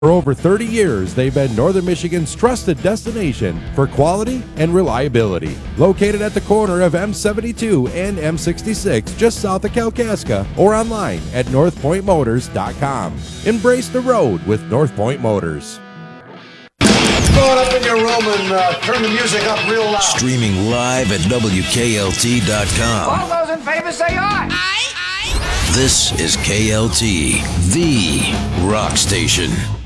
For over 30 years, they've been Northern Michigan's trusted destination for quality and reliability. Located at the corner of M72 and M66, just south of Kalkaska, or online at northpointmotors.com. Embrace the road with North Point Motors. Go up in your room and turn the music up real loud. Streaming live at WKLT.com. All those in favor say aye. This is KLT, the rock station.